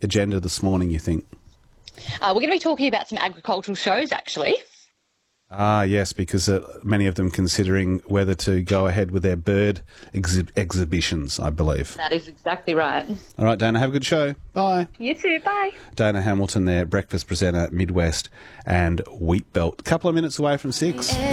agenda this morning, you think? We're going to be talking about some agricultural shows, actually. Ah, yes, because many of them considering whether to go ahead with their bird exhibitions, I believe. That is exactly right. All right, Dana, have a good show. Bye. You too, bye. Dana Hamilton there, breakfast presenter, Midwest and Wheatbelt. A couple of minutes away from 6.